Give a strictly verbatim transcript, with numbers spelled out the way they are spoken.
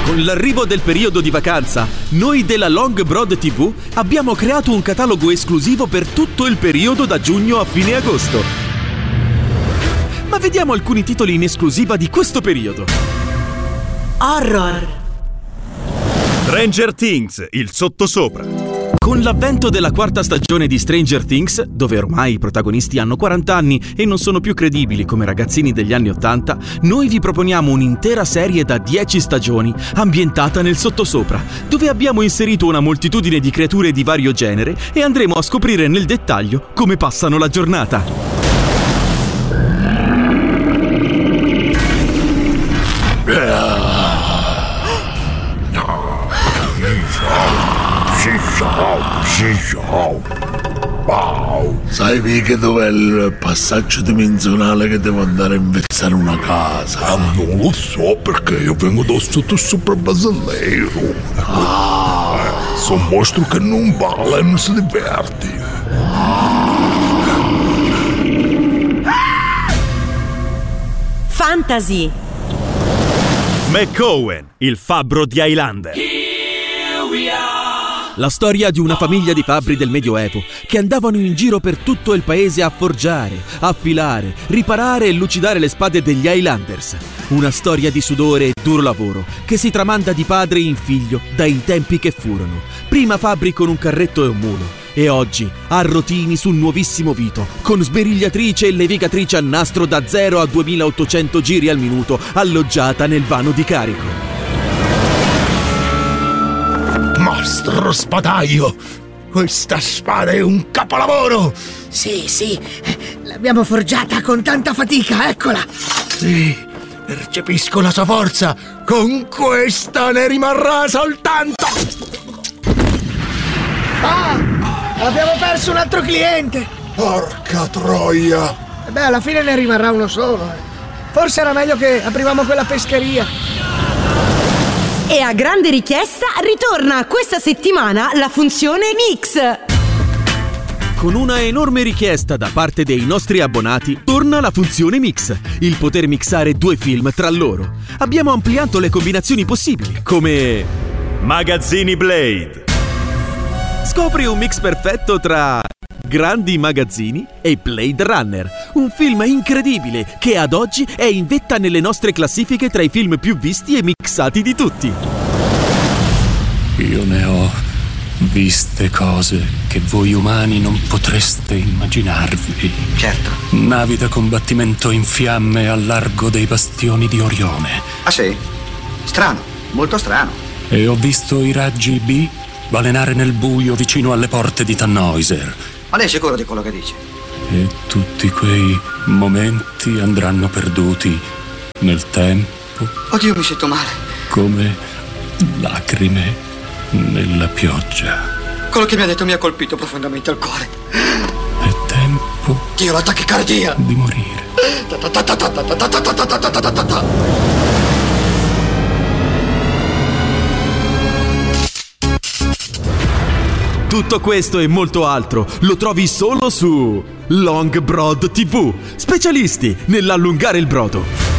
Con l'arrivo del periodo di vacanza, noi della Longbroad tivù abbiamo creato un catalogo esclusivo per tutto il periodo da giugno a fine agosto. Ma vediamo alcuni titoli in esclusiva di questo periodo. Horror. Stranger Things, il sottosopra. Con l'avvento della quarta stagione di Stranger Things, dove ormai i protagonisti hanno quaranta anni e non sono più credibili come ragazzini degli anni ottanta, noi vi proponiamo un'intera serie da dieci stagioni ambientata nel sottosopra, dove abbiamo inserito una moltitudine di creature di vario genere e andremo a scoprire nel dettaglio come passano la giornata. Sai mica dov'è il passaggio dimensionale che devo andare a invezzare una casa? Ah, non lo so perché io vengo da sottosopra Basilero. Ah. Eh, sono un mostro che non balla e non si diverte. Fantasy. McCowan, il fabbro di Highlander. La storia di una famiglia di fabbri del Medioevo che andavano in giro per tutto il paese a forgiare, affilare, riparare e lucidare le spade degli Highlanders. Una storia di sudore e duro lavoro che si tramanda di padre in figlio dai tempi che furono. Prima fabbri con un carretto e un mulo e oggi arrotini sul nuovissimo Vito con sberigliatrice e levigatrice a nastro da zero a duemilaottocento giri al minuto alloggiata nel vano di carico. Mastro spadaio, questa spada è un capolavoro! Sì, sì, l'abbiamo forgiata con tanta fatica, eccola! Sì, percepisco la sua forza, con questa ne rimarrà soltanto! Ah, abbiamo perso un altro cliente! Porca troia! E beh, alla fine ne rimarrà uno solo. Eh. Forse era meglio che aprivamo quella pescheria. E a grande richiesta ritorna questa settimana la funzione Mix. Con una enorme richiesta da parte dei nostri abbonati, torna la funzione Mix, il poter mixare due film tra loro. Abbiamo ampliato le combinazioni possibili, come Magazzini Blade. Scopri un mix perfetto tra Grandi Magazzini e Blade Runner, un film incredibile che ad oggi è in vetta nelle nostre classifiche tra i film più visti e mixati di tutti. Io ne ho viste cose che voi umani non potreste immaginarvi. Certo. Navi da combattimento in fiamme al largo dei bastioni di Orione. Ah sì? Strano, molto strano. E ho visto i raggi B balenare nel buio vicino alle porte di Tannhäuser. Ma lei è sicuro di quello che dice? E tutti quei momenti andranno perduti nel tempo. Oddio, mi sento male. Come lacrime nella pioggia. Quello che mi ha detto mi ha colpito profondamente al cuore. È tempo. Dio, la tachicardia! Di morire. Tutto questo e molto altro lo trovi solo su Longbroad tivù, specialisti nell'allungare il brodo.